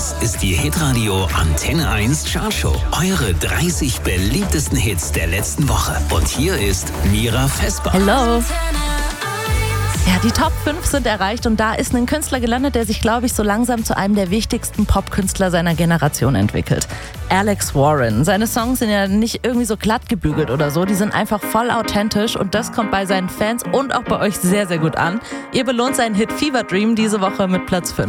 Das ist die Hitradio Antenne 1 Chartshow. Eure 30 beliebtesten Hits der letzten Woche. Und hier ist Mira Vesper. Hello. Ja, die Top 5 sind erreicht und da ist ein Künstler gelandet, der sich, glaube ich, so langsam zu einem der wichtigsten Popkünstler seiner Generation entwickelt. Alex Warren. Seine Songs sind ja nicht irgendwie so glatt gebügelt oder so, die sind einfach voll authentisch und das kommt bei seinen Fans und auch bei euch sehr, sehr gut an. Ihr belohnt seinen Hit Fever Dream diese Woche mit Platz 5.